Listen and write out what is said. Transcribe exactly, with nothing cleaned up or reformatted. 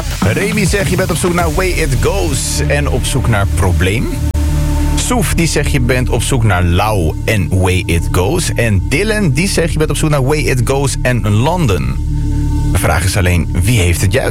WhatsApp. Remy zegt je bent op zoek naar Way It Goes en op zoek naar probleem. Soef die zegt je bent op zoek naar Lau en Way It Goes. En Dylan die zegt je bent op zoek naar Way It Goes en London. De vraag is alleen wie heeft het juist?